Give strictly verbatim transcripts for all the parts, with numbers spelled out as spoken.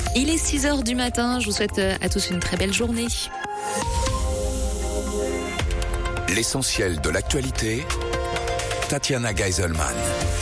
Il est six heures du matin, je vous souhaite à tous une très belle journée. L'essentiel de l'actualité, Tatiana Geiselman.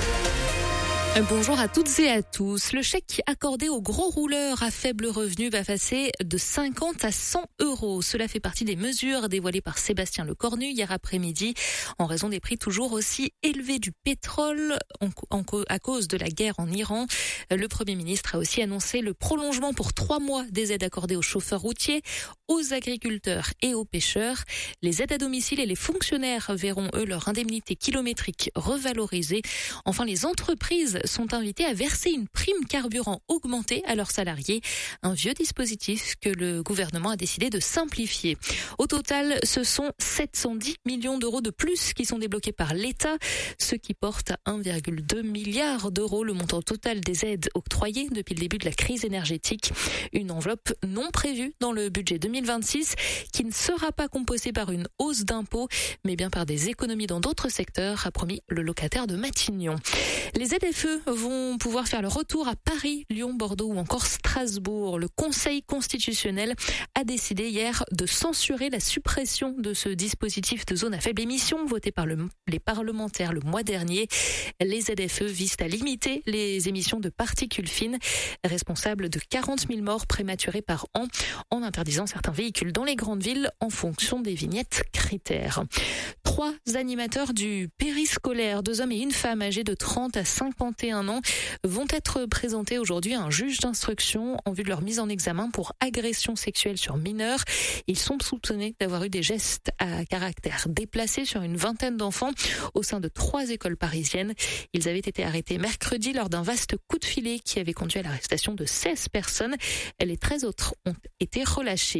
Bonjour à toutes et à tous. Le chèque accordé aux gros rouleurs à faible revenu va passer de cinquante à cent euros. Cela fait partie des mesures dévoilées par Sébastien Lecornu hier après-midi en raison des prix toujours aussi élevés du pétrole en, en, à cause de la guerre en Iran. Le Premier ministre a aussi annoncé le prolongement pour trois mois des aides accordées aux chauffeurs routiers, aux agriculteurs et aux pêcheurs. Les aides à domicile et les fonctionnaires verront eux leur indemnité kilométrique revalorisée. Enfin, les entreprises sont invités à verser une prime carburant augmentée à leurs salariés. Un vieux dispositif que le gouvernement a décidé de simplifier. Au total, ce sont sept cent dix millions d'euros de plus qui sont débloqués par l'État, ce qui porte à un virgule deux milliard d'euros le montant total des aides octroyées depuis le début de la crise énergétique. Une enveloppe non prévue dans le budget deux mille vingt-six qui ne sera pas compensée par une hausse d'impôts, mais bien par des économies dans d'autres secteurs, a promis le locataire de Matignon. Les Z F E vont pouvoir faire le retour à Paris, Lyon, Bordeaux ou encore Strasbourg. Le Conseil constitutionnel a décidé hier de censurer la suppression de ce dispositif de zone à faible émission voté par le, les parlementaires le mois dernier. Les Z F E visent à limiter les émissions de particules fines, responsables de quarante mille morts prématurées par an, en interdisant certains véhicules dans les grandes villes en fonction des vignettes critères. Trois animateurs du périscolaire, deux hommes et une femme âgés de trente à cinquante et un ans, vont être présentés aujourd'hui à un juge d'instruction en vue de leur mise en examen pour agression sexuelle sur mineurs. Ils sont soupçonnés d'avoir eu des gestes à caractère déplacé sur une vingtaine d'enfants au sein de trois écoles parisiennes. Ils avaient été arrêtés mercredi lors d'un vaste coup de filet qui avait conduit à l'arrestation de seize personnes. Les treize autres ont été relâchés.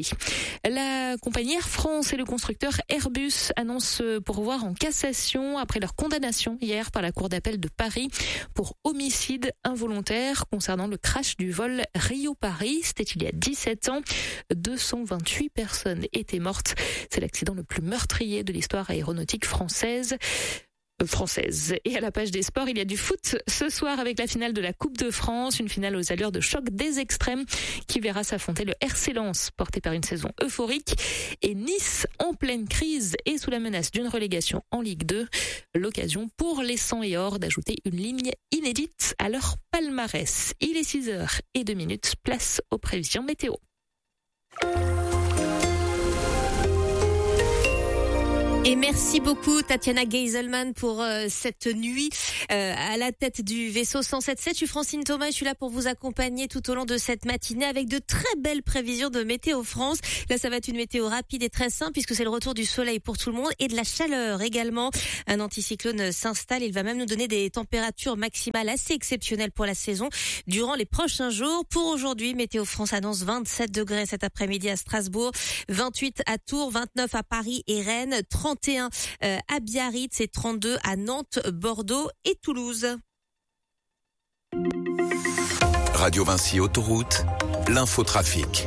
La compagnie Air France et le constructeur Airbus annoncent pourvoir en cassation après leur condamnation hier par la Cour d'appel de Paris pour homicide involontaire concernant le crash du vol Rio-Paris. C'était il y a dix-sept ans. deux cent vingt-huit personnes étaient mortes. C'est l'accident le plus meurtrier de l'histoire aéronautique française. française. Et à la page des sports, il y a du foot ce soir avec la finale de la Coupe de France, une finale aux allures de choc des extrêmes qui verra s'affronter le R C Lens, porté par une saison euphorique, et Nice en pleine crise et sous la menace d'une relégation en Ligue deux. L'occasion pour les cent et or d'ajouter une ligne inédite à leur palmarès. Il est six heures et deux minutes, place aux prévisions météo. Et merci beaucoup Tatiana Geiselman pour euh, cette nuit euh, à la tête du vaisseau cent sept sept. Je suis Francine Thomas et je suis là pour vous accompagner tout au long de cette matinée avec de très belles prévisions de Météo France. Là, ça va être une météo rapide et très simple puisque c'est le retour du soleil pour tout le monde et de la chaleur également. Un anticyclone s'installe. Il va même nous donner des températures maximales assez exceptionnelles pour la saison durant les prochains jours. Pour aujourd'hui, Météo France annonce vingt-sept degrés cet après-midi à Strasbourg, vingt-huit à Tours, vingt-neuf à Paris et Rennes, trente et un à Biarritz et trente-deux à Nantes, Bordeaux et Toulouse. Radio Vinci Autoroute, l'infotrafic.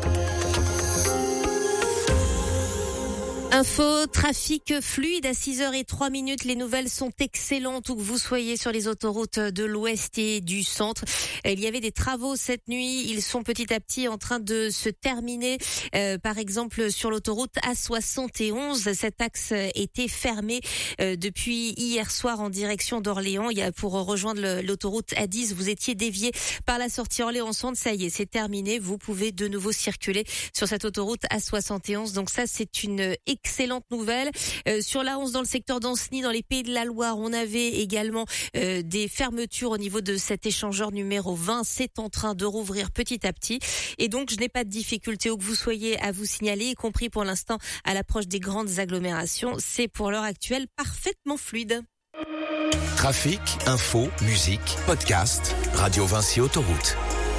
Info, trafic fluide à six heures zéro trois minutes. Les nouvelles sont excellentes où que vous soyez sur les autoroutes de l'Ouest et du Centre. Il y avait des travaux cette nuit. Ils sont petit à petit en train de se terminer. Euh, par exemple, sur l'autoroute A soixante et onze, cet axe était fermé euh, depuis hier soir en direction d'Orléans. Il y a, pour rejoindre le, l'autoroute A dix, vous étiez dévié par la sortie Orléans-Centre. Ça y est, c'est terminé. Vous pouvez de nouveau circuler sur cette autoroute A soixante et onze. Donc ça, c'est une excellente nouvelle. Euh, sur la onze dans le secteur d'Ancenis, dans les Pays de la Loire, on avait également euh, des fermetures au niveau de cet échangeur numéro vingt. C'est en train de rouvrir petit à petit. Et donc, je n'ai pas de difficulté où que vous soyez à vous signaler, y compris pour l'instant à l'approche des grandes agglomérations. C'est pour l'heure actuelle parfaitement fluide. Trafic, info, musique, podcast, Radio Vinci Autoroute.